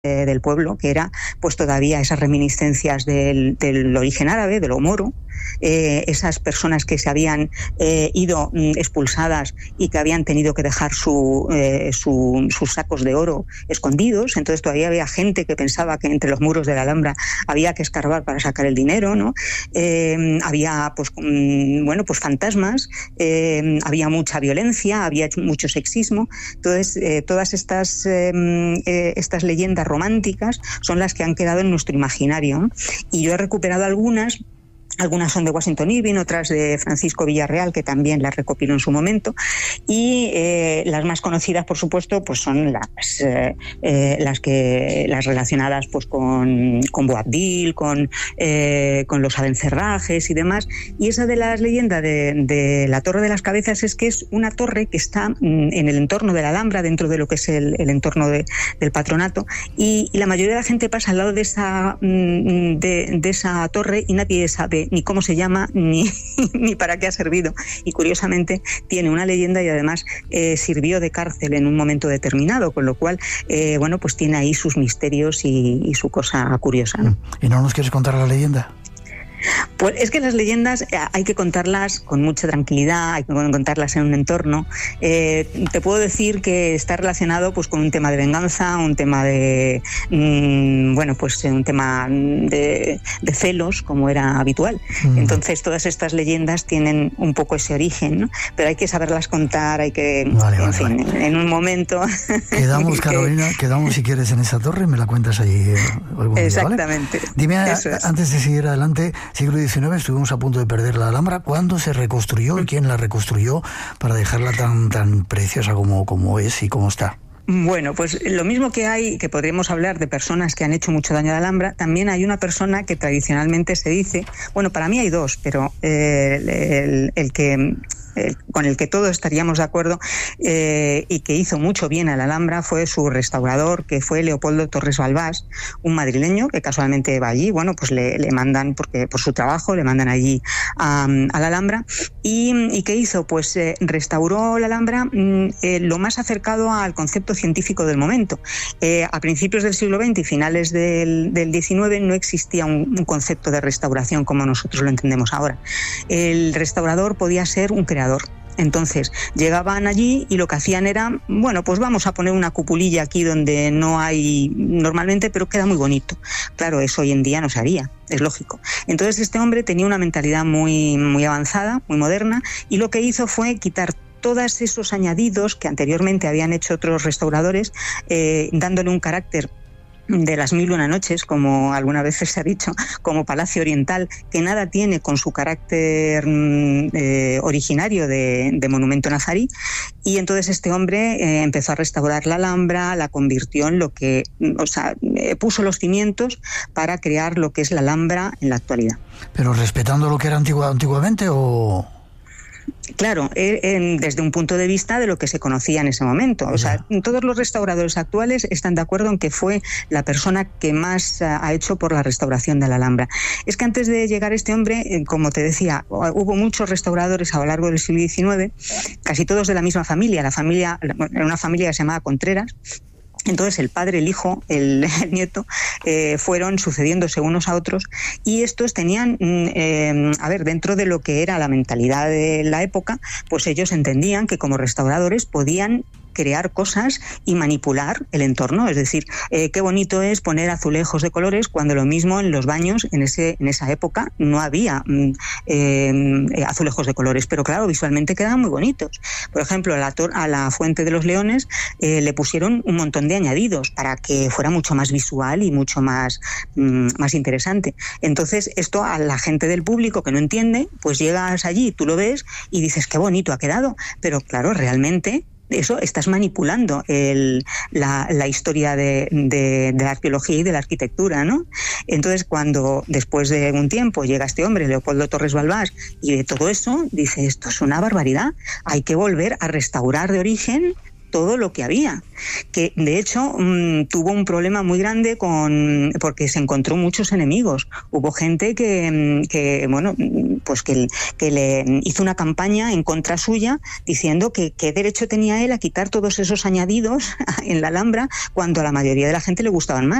del pueblo, que era pues todavía esas reminiscencias del origen árabe, de lo moro, esas personas que se habían ido expulsadas y que habían tenido que dejar sus sacos de oro escondidos. Entonces todavía había gente que pensaba que entre los muros de la Alhambra había que escarbar para sacar el dinero, ¿no? Había pues fantasmas, había mucha violencia, había mucho sexismo. Entonces todas estas leyendas románticas son las que han quedado en nuestro imaginario, ¿no? Y yo he recuperado algunas son de Washington Irving, otras de Francisco Villarreal, que también las recopiló en su momento, y las más conocidas, por supuesto, pues son las relacionadas pues con Boabdil, con los Abencerrajes y demás. Y esa de las leyendas de la Torre de las Cabezas es que es una torre que está en el entorno de la Alhambra, dentro de lo que es el entorno del patronato, y la mayoría de la gente pasa al lado de esa torre y nadie sabe ni cómo se llama ni para qué ha servido. Y curiosamente tiene una leyenda y además sirvió de cárcel en un momento determinado, con lo cual pues tiene ahí sus misterios y su cosa curiosa, ¿no? ¿Y no nos quieres contar la leyenda? Pues es que las leyendas hay que contarlas con mucha tranquilidad, hay que contarlas en un entorno. Te puedo decir que está relacionado pues con un tema de venganza, un tema de un tema de celos, como era habitual. Entonces todas estas leyendas tienen un poco ese origen, ¿no? Pero hay que saberlas contar, hay que en un momento. Quedamos, Carolina, quedamos si quieres en esa torre y me la cuentas allí algún día, exactamente. ¿vale? Dime, antes de seguir adelante, siglo XIX, estuvimos a punto de perder la Alhambra. ¿Cuándo se reconstruyó y quién la reconstruyó para dejarla tan preciosa como es y como está? Bueno, pues lo mismo que podríamos hablar de personas que han hecho mucho daño a la Alhambra, también hay una persona que tradicionalmente se dice, para mí hay dos, pero con el que todos estaríamos de acuerdo y que hizo mucho bien a la Alhambra fue su restaurador, que fue Leopoldo Torres Balbás, un madrileño que casualmente va allí, le mandan, porque por su trabajo le mandan allí a la Alhambra. ¿Y qué hizo? Pues restauró la Alhambra lo más acercado al concepto científico del momento. A principios del siglo XX y finales del XIX no existía un concepto de restauración como nosotros lo entendemos ahora. El restaurador podía ser un creador. Entonces llegaban allí y lo que hacían era, pues vamos a poner una cupulilla aquí donde no hay normalmente, pero queda muy bonito. Claro, eso hoy en día no se haría, es lógico. Entonces este hombre tenía una mentalidad muy, muy avanzada, muy moderna, y lo que hizo fue quitar todos esos añadidos que anteriormente habían hecho otros restauradores, dándole un carácter de las 1001 noches, como algunas veces se ha dicho, como palacio oriental, que nada tiene con su carácter originario de monumento nazarí. Y entonces este hombre empezó a restaurar la Alhambra, la convirtió en lo que, puso los cimientos para crear lo que es la Alhambra en la actualidad. ¿Pero respetando lo que era antiguamente o...? Claro, desde un punto de vista de lo que se conocía en ese momento. Todos los restauradores actuales están de acuerdo en que fue la persona que más ha hecho por la restauración de la Alhambra. Es que antes de llegar este hombre, como te decía, hubo muchos restauradores a lo largo del siglo XIX, casi todos de la misma familia. Era una familia que se llamaba Contreras. Entonces el padre, el hijo, el nieto fueron sucediéndose unos a otros, y estos tenían, dentro de lo que era la mentalidad de la época, pues ellos entendían que como restauradores podían crear cosas y manipular el entorno. Es decir, qué bonito es poner azulejos de colores cuando lo mismo en los baños en esa época no había azulejos de colores, pero claro, visualmente quedaban muy bonitos. Por ejemplo, a la Fuente de los Leones le pusieron un montón de añadidos para que fuera mucho más visual y mucho más interesante. Entonces, esto a la gente del público que no entiende, pues llegas allí, tú lo ves y dices qué bonito ha quedado, pero claro, realmente eso estás manipulando la historia de la arqueología y de la arquitectura, ¿no? Entonces, cuando después de un tiempo llega este hombre, Leopoldo Torres Balbás, y de todo eso, dice, esto es una barbaridad, hay que volver a restaurar de origen todo lo que había, que de hecho tuvo un problema muy grande porque se encontró muchos enemigos. Hubo gente que le hizo una campaña en contra suya diciendo que qué derecho tenía él a quitar todos esos añadidos en la Alhambra cuando a la mayoría de la gente le gustaban más.